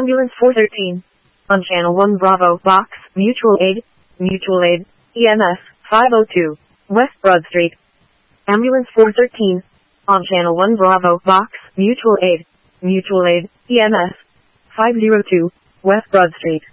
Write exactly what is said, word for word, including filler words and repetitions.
Ambulance four thirteen. On Channel one Bravo, Box, Mutual Aid, Mutual Aid, E M S, five oh two, West Broad Street. Ambulance four thirteen. On Channel one Bravo, Box, Mutual Aid, Mutual Aid, E M S, five oh two, West Broad Street.